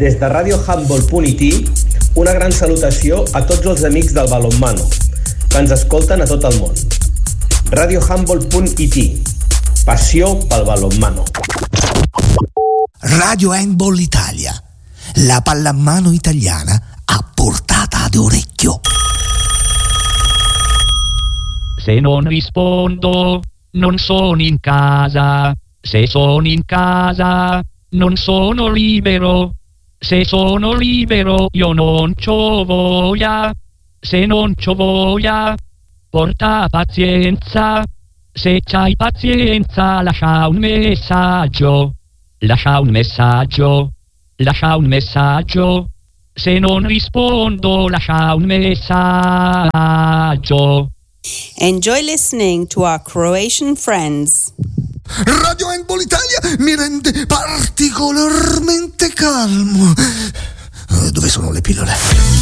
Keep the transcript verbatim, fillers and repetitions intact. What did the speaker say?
Des de radio handball punt i t, una gran salutació a tots els amics del balonmano, que ens escolten a tot el món. radio handball punt i t, passió pel balonmano. Radio Handball Italia, la pallamano italiana a portata d'orecchio. Se non rispondo, non sono in casa. Se sono in casa, non sono libero. Se sono libero, io non c'ho voglia. Se non c'ho voglia, porta pazienza. Se c'hai pazienza, lascia un messaggio. Lascia un messaggio. Lascia un messaggio. Se non rispondo, lascia un messaggio. Enjoy listening to our Croatian friends. Radio Handball Italia mi rende particolarmente calmo. Dove sono le pillole?